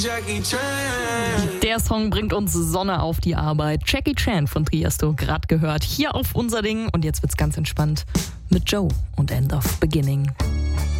Jackie Chan. Der Song bringt uns Sonne auf die Arbeit. Jackie Chan von Tiesto, gerade gehört, hier auf Unser Ding. Und jetzt wird's ganz entspannt mit Joe und End of Beginning.